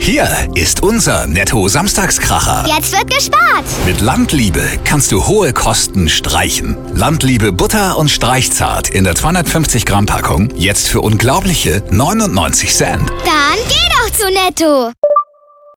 Hier ist unser Netto-Samstagskracher. Jetzt wird gespart. Mit Landliebe kannst du hohe Kosten streichen. Landliebe Butter und Streichzart in der 250 Gramm Packung jetzt für unglaubliche 99 Cent. Dann geh doch zu Netto.